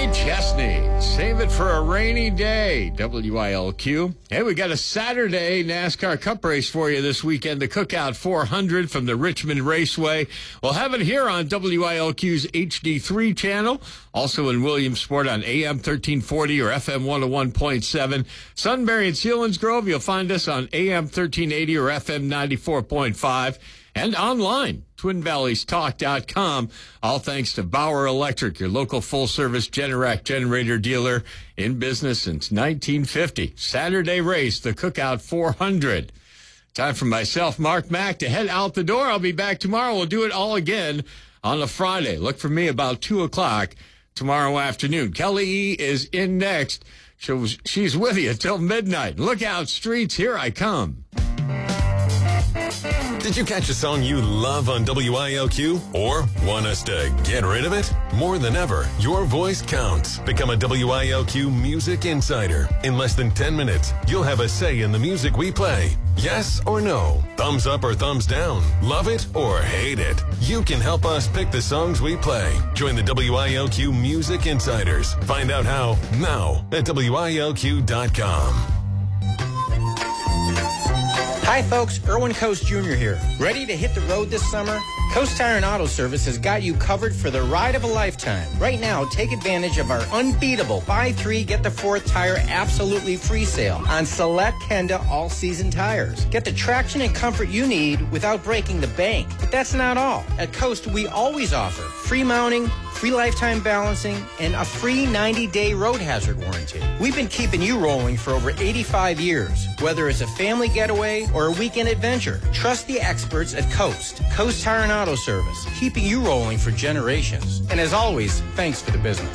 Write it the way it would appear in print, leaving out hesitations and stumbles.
Kenny Chesney, save it for a rainy day, WILQ. Hey, we got a Saturday NASCAR Cup race for you this weekend, the Cookout 400 from the Richmond Raceway. We'll have it here on WILQ's HD3 channel, also in Williamsport on AM 1340 or FM 101.7. Sunbury and Selinsgrove, you'll find us on AM 1380 or FM 94.5. And online, TwinValleysTalk.com. All thanks to Bauer Electric, your local full-service Generac generator dealer in business since 1950. Saturday race, the Cookout 400. Time for myself, Mark Mack, to head out the door. I'll be back tomorrow. We'll do it all again on a Friday. Look for me about 2 o'clock tomorrow afternoon. Kelly E. is in next. She's with you till midnight. Look out, streets, here I come. Did you catch a song you love on WILQ? Or want us to get rid of it? More than ever, your voice counts. Become a WILQ Music Insider. In less than 10 minutes, you'll have a say in the music we play. Yes or no? Thumbs up or thumbs down? Love it or hate it? You can help us pick the songs we play. Join the WILQ Music Insiders. Find out how now at WILQ.com. Hi folks, Erwin Coast Jr. here. Ready to hit the road this summer? Coast Tire and Auto Service has got you covered for the ride of a lifetime. Right now, take advantage of our unbeatable buy 3, get the 4th tire absolutely free sale on select Kenda all-season tires. Get the traction and comfort you need without breaking the bank. But that's not all. At Coast, we always offer free mounting, free lifetime balancing, and a free 90-day road hazard warranty. We've been keeping you rolling for over 85 years. Whether it's a family getaway or a weekend adventure, trust the experts at Coast Tire and Auto Service, keeping you rolling for generations. And as always, thanks for the business.